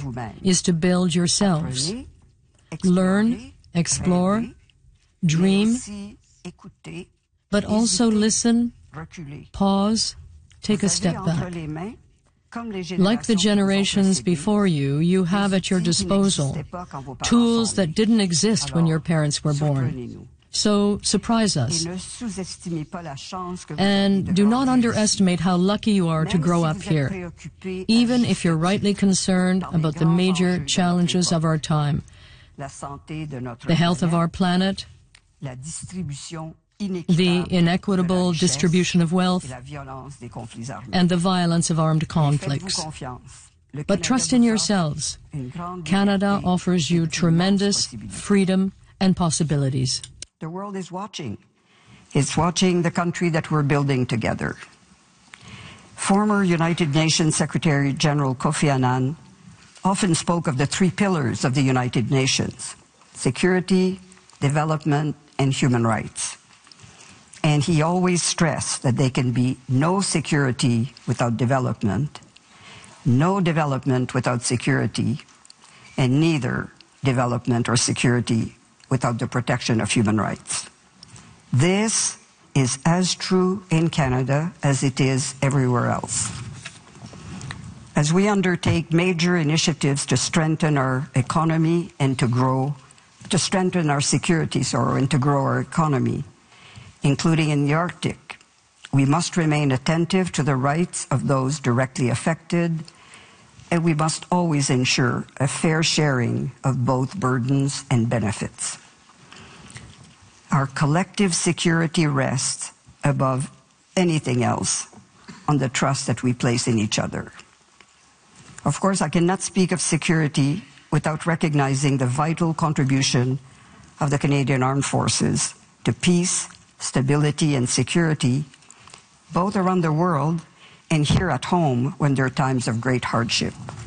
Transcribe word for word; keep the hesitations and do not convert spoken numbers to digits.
is to build yourselves. Learn, explore, dream, but also listen, pause, take a step back. Like the generations before you, you have at your disposal tools that didn't exist when your parents were born. So surprise us. And do not underestimate how lucky you are to grow up here, even if you're rightly concerned about the major challenges of our time: the health of our planet, the inequitable distribution of wealth, and the violence of armed conflicts. But trust in yourselves. Canada offers you tremendous freedom and possibilities. The world is watching. It's watching the country that we're building together. Former United Nations Secretary General Kofi Annan often spoke of the three pillars of the United Nations: security, development, and human rights. And he always stressed that there can be no security without development, no development without security, and neither development or security without the protection of human rights. This is as true in Canada as it is everywhere else. As we undertake major initiatives to strengthen our economy and to grow, to strengthen our security, sorry, and to grow our economy, including in the Arctic, we must remain attentive to the rights of those directly affected, and we must always ensure a fair sharing of both burdens and benefits. Our collective security rests above anything else on the trust that we place in each other. Of course, I cannot speak of security without recognizing the vital contribution of the Canadian Armed Forces to peace, stability, and security, both around the world and here at home when there are times of great hardship.